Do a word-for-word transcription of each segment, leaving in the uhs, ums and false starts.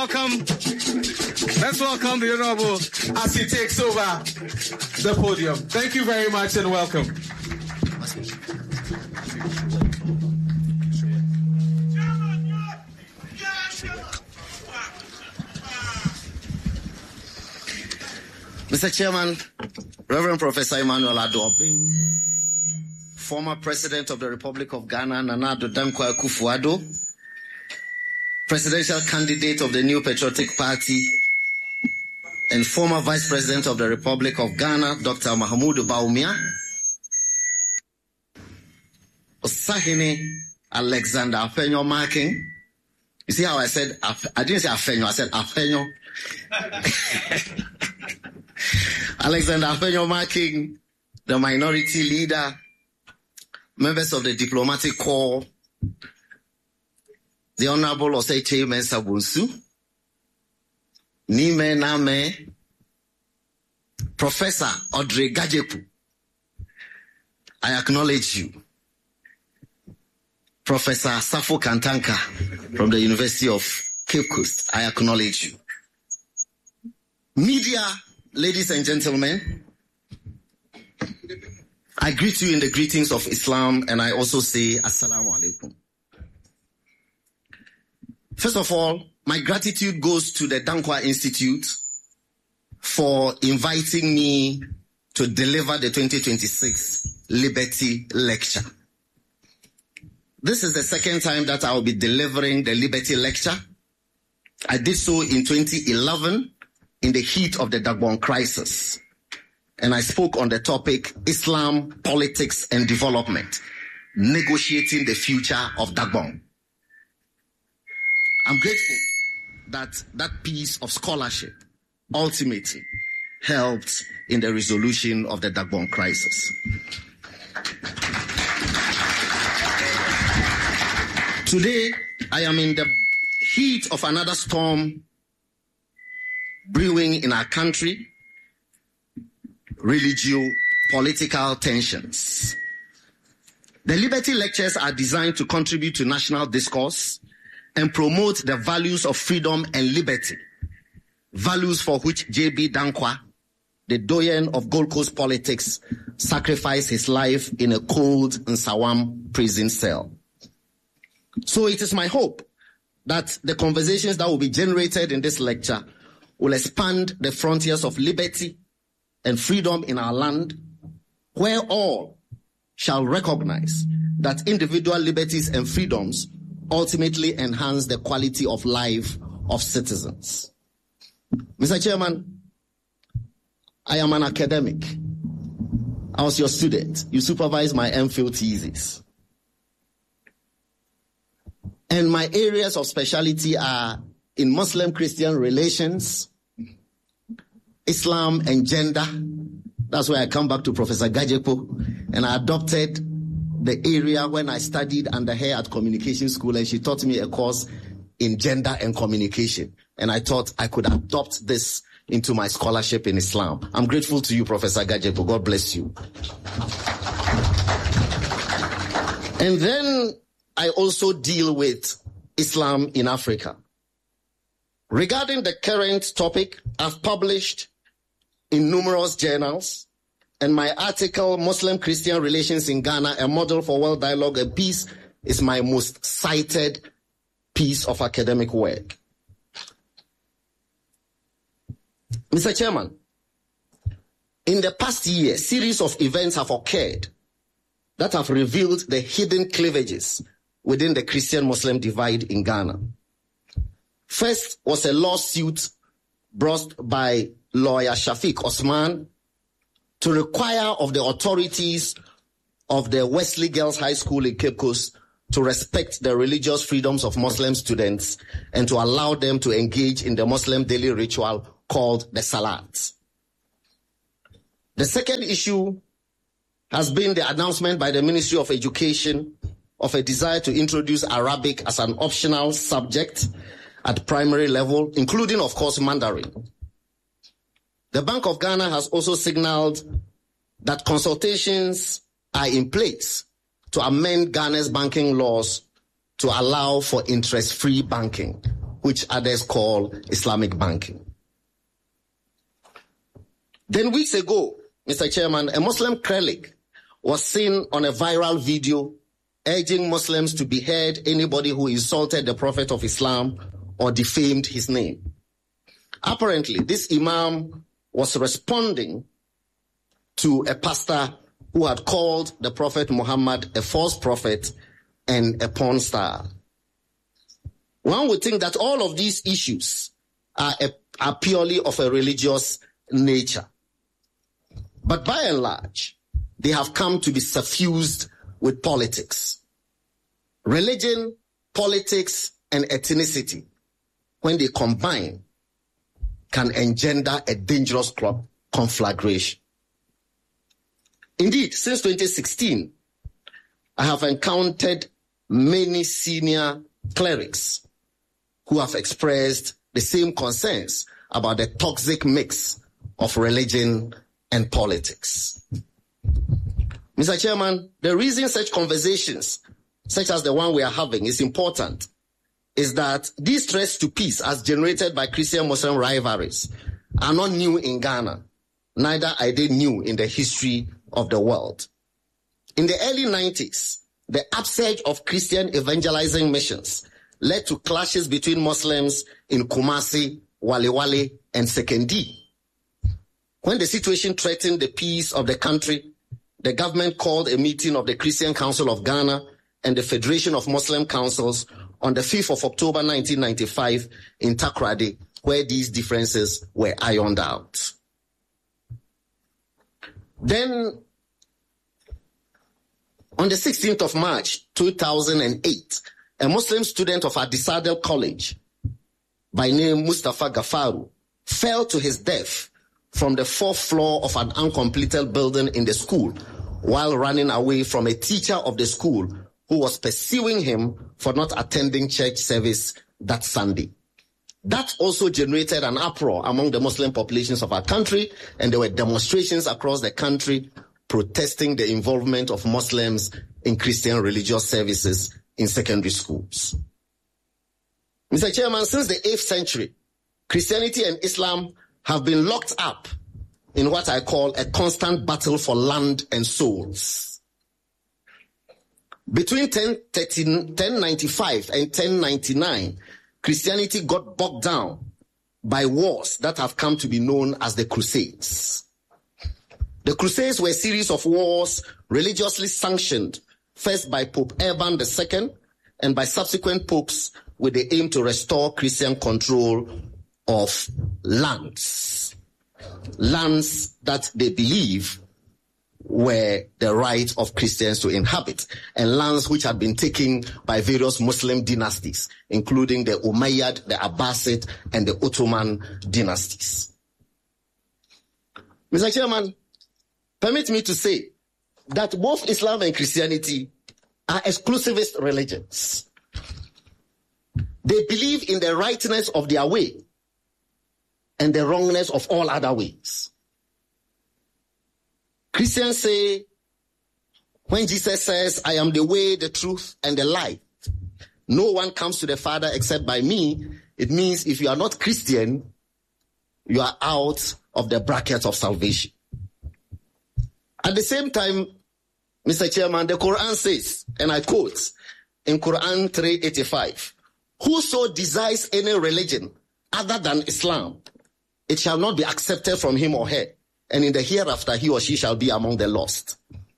Welcome. Let's welcome the Honorable as he takes over the podium. Thank you very much and welcome. Mister Chairman, Reverend Professor Emmanuel Addo-Obeng, former President of the Republic of Ghana, Nana Addo Dankwa Akufo-Addo, presidential candidate of the New Patriotic Party, and former Vice President of the Republic of Ghana, Doctor Mahamudu Bawumia, Osahene Alexander Afenyo Marking. You see how I said, I didn't say Afenyo, I said Afenyo. Alexander Afenyo Marking, the minority leader, members of the diplomatic corps, the Honorable Osei Mensah Bonsu, Nime Name, Professor Audrey Gajeku, I acknowledge you. Professor Safo Kantanka from the University of Cape Coast, I acknowledge you. Media, ladies and gentlemen, I greet you in the greetings of Islam, and I also say Assalamu alaikum. First of all, my gratitude goes to the Dankwa Institute for inviting me to deliver the twenty twenty-six Liberty Lecture. This is the second time that I will be delivering the Liberty Lecture. I did so in twenty eleven in the heat of the Dagbon crisis, and I spoke on the topic Islam, Politics and Development, Negotiating the Future of Dagbon. I'm grateful that that piece of scholarship ultimately helped in the resolution of the Dagbon crisis. Today, I am in the heat of another storm brewing in our country, religio-political tensions. The Liberty Lectures are designed to contribute to national discourse and promote the values of freedom and liberty, values for which J B Dankwa, the doyen of Gold Coast politics, sacrificed his life in a cold Nsawam prison cell. So it is my hope that the conversations that will be generated in this lecture will expand the frontiers of liberty and freedom in our land, where all shall recognize that individual liberties and freedoms ultimately enhance the quality of life of citizens. Mister Chairman, I am an academic. I was your student. You supervised my MPhil thesis. And my areas of specialty are in Muslim-Christian relations, Islam and gender. That's why I come back to Professor Gajeku, and I adopted the area when I studied under her at Communication School, and she taught me a course in gender and communication. And I thought I could adopt this into my scholarship in Islam. I'm grateful to you, Professor Gajeku. God bless you. And then I also deal with Islam in Africa. Regarding the current topic, I've published in numerous journals, and my article, Muslim-Christian Relations in Ghana, a Model for World Dialogue and Peace, is my most cited piece of academic work. Mister Chairman, in the past year, a series of events have occurred that have revealed the hidden cleavages within the Christian-Muslim divide in Ghana. First was a lawsuit brought by lawyer Shafiq Osman to require of the authorities of the Wesley Girls High School in Cape Coast to respect the religious freedoms of Muslim students and to allow them to engage in the Muslim daily ritual called the Salat. The second issue has been the announcement by the Ministry of Education of a desire to introduce Arabic as an optional subject at primary level, including, of course, Mandarin. The Bank of Ghana has also signaled that consultations are in place to amend Ghana's banking laws to allow for interest-free banking. which others call Islamic banking. Then weeks ago, Mister Chairman, a Muslim cleric was seen on a viral video urging Muslims to behead anybody who insulted the Prophet of Islam or defamed his name. Apparently, this imam was responding to a pastor who had called the Prophet Muhammad a false prophet and a porn star. One would think that all of these issues are, a, are purely of a religious nature. But by and large, they have come to be suffused with politics. Religion, politics, and ethnicity, when they combine, can engender a dangerous conflagration. Indeed, since twenty sixteen, I have encountered many senior clerics who have expressed the same concerns about the toxic mix of religion and politics. Mister Chairman, the reason such conversations, such as the one we are having, is important is that these threats to peace as generated by Christian-Muslim rivalries are not new in Ghana, neither are they new in the history of the world. In the early nineties, the upsurge of Christian evangelizing missions led to clashes between Muslims in Kumasi, Wale Wale, and Sekendi. When the situation threatened the peace of the country, the government called a meeting of the Christian Council of Ghana and the Federation of Muslim Councils on the fifth of October nineteen ninety-five in Takoradi, where these differences were ironed out. Then, on the sixteenth of March two thousand eight, a Muslim student of Adisadel College by name Mustafa Gafaru fell to his death from the fourth floor of an uncompleted building in the school while running away from a teacher of the school who was pursuing him for not attending church service that Sunday. That also generated an uproar among the Muslim populations of our country, and there were demonstrations across the country protesting the involvement of Muslims in Christian religious services in secondary schools. Mister Chairman, since the eighth century, Christianity and Islam have been locked up in what I call a constant battle for land and souls. Between ten ninety-five and ten ninety-nine, Christianity got bogged down by wars that have come to be known as the Crusades. The Crusades were a series of wars religiously sanctioned, first by Pope Urban the Second and by subsequent popes with the aim to restore Christian control of lands. Lands that they believe were the right of Christians to inhabit, and lands which had been taken by various Muslim dynasties, including the Umayyad, the Abbasid, and the Ottoman dynasties. Mister Chairman, permit me to say that both Islam and Christianity are exclusivist religions. They believe in the rightness of their way and the wrongness of all other ways. Christians say, when Jesus says, I am the way, the truth, and the life, no one comes to the Father except by me, it means if you are not Christian, you are out of the bracket of salvation. At the same time, Mister Chairman, the Quran says, and I quote, in Quran three eighty-five, whoso desires any religion other than Islam, it shall not be accepted from him or her, and in the hereafter he or she shall be among the lost.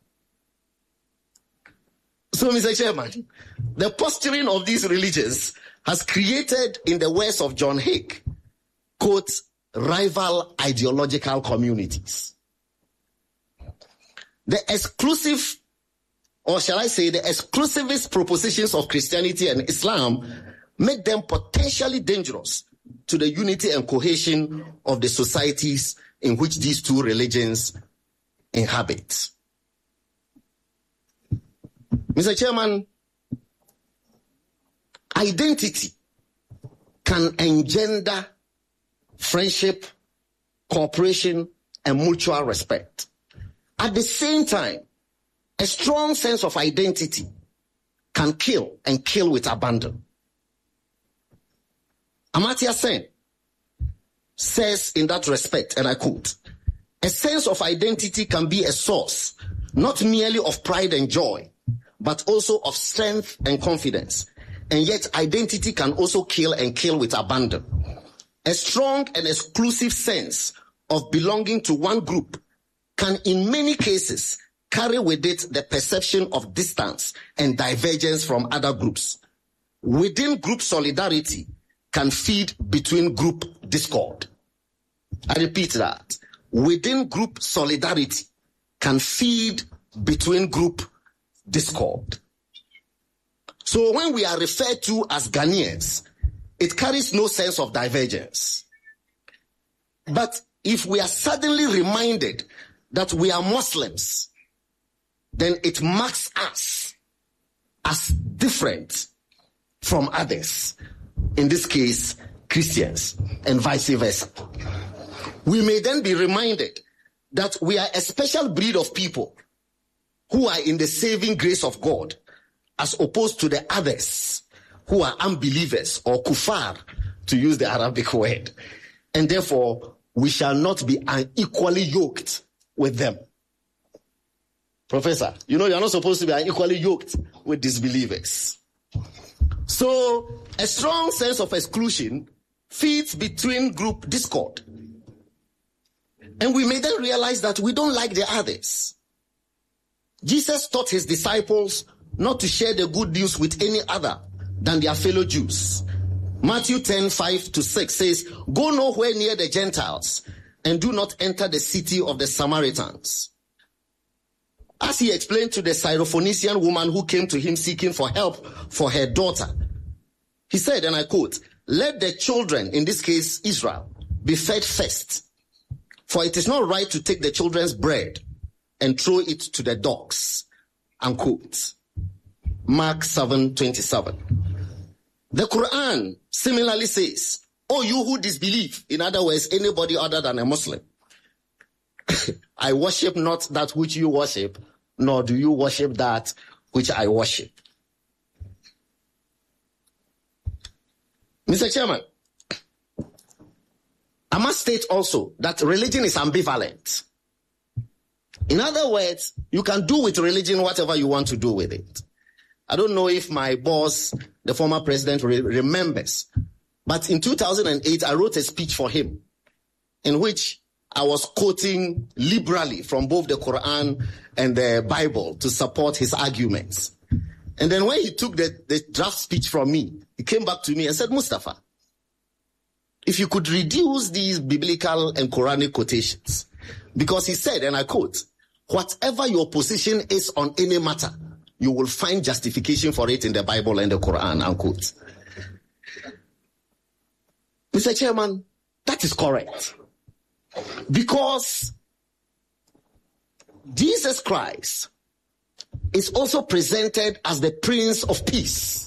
So, Mister Chairman, the posturing of these religions has created, in the words of John Hick, quote, rival ideological communities. The exclusive, or shall I say, the exclusivist propositions of Christianity and Islam make them potentially dangerous to the unity and cohesion of the societies in which these two religions inhabit. Mister Chairman, identity can engender friendship, cooperation, and mutual respect. At the same time, a strong sense of identity can kill, and kill with abandon. Amartya Sen says in that respect, and I quote, "A sense of identity can be a source, not merely of pride and joy, but also of strength and confidence. And yet identity can also kill and kill with abandon. A strong and exclusive sense of belonging to one group can in many cases carry with it the perception of distance and divergence from other groups. Within group solidarity can feed between group discord." I repeat that. Within group solidarity can feed between group discord. So when we are referred to as Ghanaians, it carries no sense of divergence. But if we are suddenly reminded that we are Muslims, then it marks us as different from others, in this case, Christians, and vice versa. We may then be reminded that we are a special breed of people who are in the saving grace of God, as opposed to the others who are unbelievers or kuffar, to use the Arabic word. And therefore, we shall not be unequally yoked with them. Professor, you know, you're not supposed to be unequally yoked with disbelievers. So, a strong sense of exclusion feeds between group discord. And we may then realize that we don't like the others. Jesus taught his disciples not to share the good news with any other than their fellow Jews. Matthew ten, five to six says, "Go nowhere near the Gentiles and do not enter the city of the Samaritans." As he explained to the Syrophoenician woman who came to him seeking for help for her daughter, he said, and I quote, "Let the children, in this case Israel, be fed first. For it is not right to take the children's bread and throw it to the dogs." Unquote. Mark seven, twenty-seven. The Quran similarly says, "Oh, you who disbelieve," in other words, anybody other than a Muslim, "I worship not that which you worship, nor do you worship that which I worship." Mister Chairman, I must state also that religion is ambivalent. In other words, you can do with religion whatever you want to do with it. I don't know if my boss, the former president, re- remembers, but in two thousand eight, I wrote a speech for him in which I was quoting liberally from both the Quran and the Bible to support his arguments. And then when he took the, the draft speech from me, he came back to me and said, "Mustafa, if you could reduce these biblical and Quranic quotations," because he said, and I quote, "Whatever your position is on any matter, you will find justification for it in the Bible and the Quran," unquote. Mister Chairman, that is correct. Because Jesus Christ is also presented as the Prince of Peace.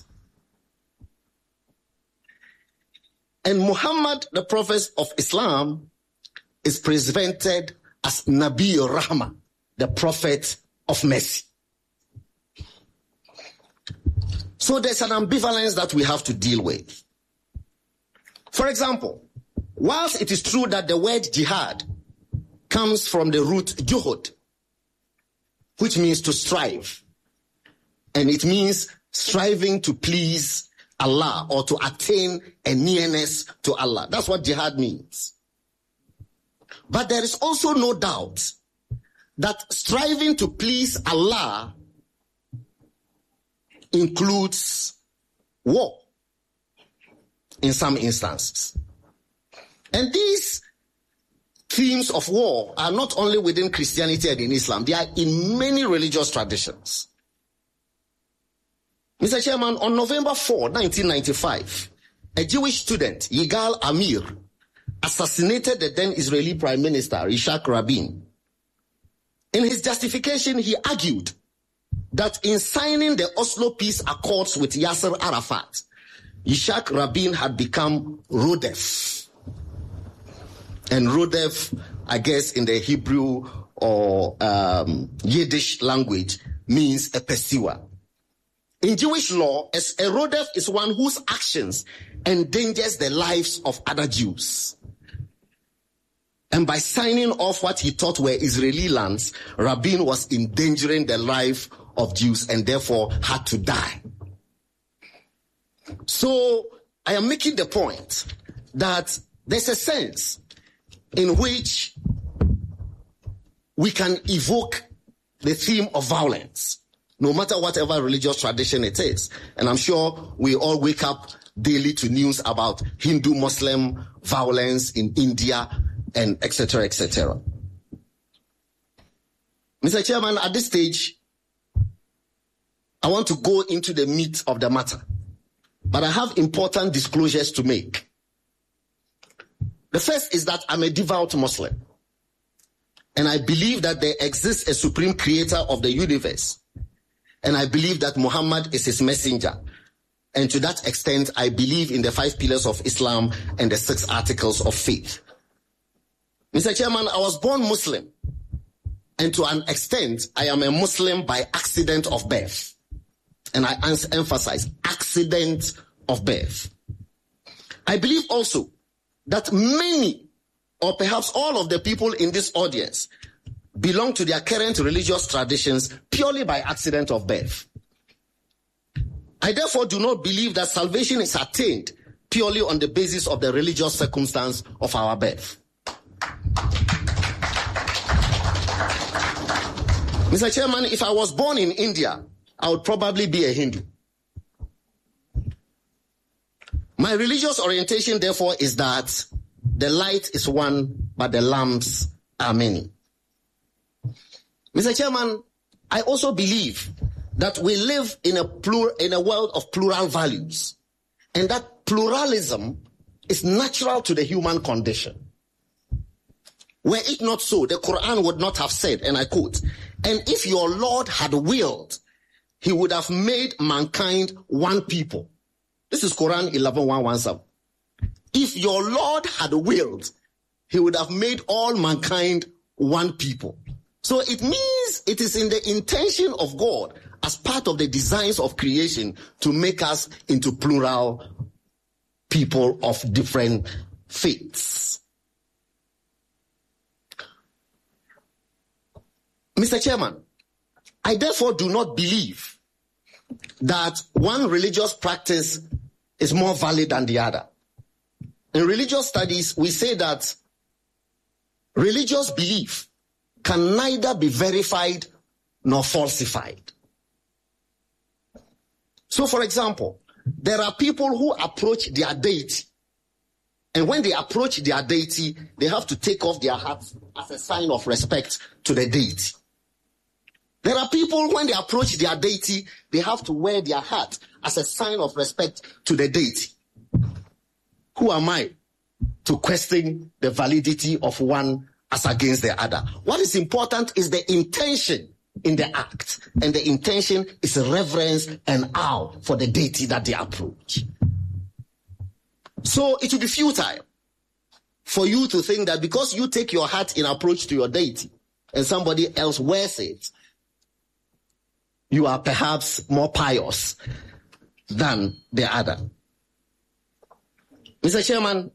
And Muhammad, the Prophet of Islam, is presented as Nabi Rahma, the Prophet of Mercy. So there's an ambivalence that we have to deal with. For example, whilst it is true that the word jihad comes from the root juhud, which means to strive, and it means striving to please Allah or to attain a nearness to Allah. That's what jihad means. But there is also no doubt that striving to please Allah includes war in some instances. And these themes of war are not only within Christianity and in Islam, they are in many religious traditions. Mister Chairman, on November fourth, nineteen ninety-five, a Jewish student, Yigal Amir, assassinated the then Israeli Prime Minister, Yitzhak Rabin. In his justification, he argued that in signing the Oslo Peace Accords with Yasser Arafat, Yitzhak Rabin had become Rodef. And Rodef, I guess in the Hebrew or um, Yiddish language, means a pursuer. In Jewish law, a Rodef is one whose actions endangers the lives of other Jews. And by signing off what he thought were Israeli lands, Rabin was endangering the life of Jews and therefore had to die. So I am making the point that there's a sense in which we can evoke the theme of violence, no matter whatever religious tradition it is. And I'm sure we all wake up daily to news about Hindu-Muslim violence in India and et cetera, et cetera. Mister Chairman, at this stage, I want to go into the meat of the matter, but I have important disclosures to make. The first is that I'm a devout Muslim, and I believe that there exists a supreme creator of the universe, and I believe that Muhammad is his messenger. And to that extent, I believe in the five pillars of Islam and the six articles of faith. Mister Chairman, I was born Muslim, and to an extent, I am a Muslim by accident of birth. And I emphasize accident of birth. I believe also that many, or perhaps all of the people in this audience, belong to their current religious traditions purely by accident of birth. I therefore do not believe that salvation is attained purely on the basis of the religious circumstance of our birth. Mister Chairman, if I was born in India, I would probably be a Hindu. My religious orientation, therefore, is that the light is one, but the lamps are many. Mister Chairman, I also believe that we live in a plur- in a world of plural values, and that pluralism is natural to the human condition. Were it not so, the Quran would not have said, and I quote, "And if your Lord had willed, he would have made mankind one people." This is Quran eleven one seventeen. If your Lord had willed, he would have made all mankind one people. So it means it is in the intention of God as part of the designs of creation to make us into plural people of different faiths. Mister Chairman, I therefore do not believe that one religious practice is more valid than the other. In religious studies, we say that religious belief can neither be verified nor falsified. So, for example, there are people who approach their deity, and when they approach their deity, they have to take off their hats as a sign of respect to the deity. There are people, when they approach their deity, they have to wear their hat as a sign of respect to the deity. Who am I to question the validity of one as against the other? What is important is the intention in the act, and the intention is reverence and awe for the deity that they approach. So it will be futile for you to think that because you take your hat in approach to your deity and somebody else wears it, you are perhaps more pious than the other. Mister Chairman,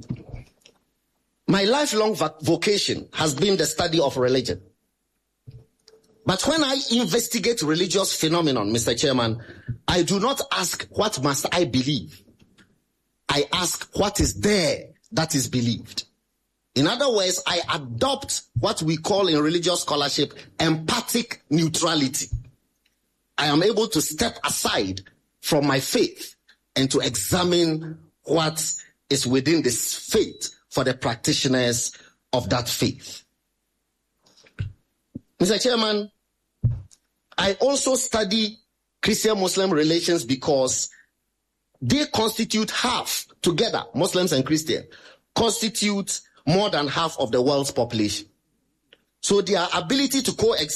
my lifelong vocation has been the study of religion. But when I investigate religious phenomenon, Mister Chairman, I do not ask what must I believe. I ask what is there that is believed. In other words, I adopt what we call in religious scholarship empathic neutrality. I am able to step aside from my faith and to examine what is within this faith for the practitioners of that faith. Mister Chairman, I also study Christian-Muslim relations because they constitute half, together, Muslims and Christians, constitute more than half of the world's population. So their ability to coexist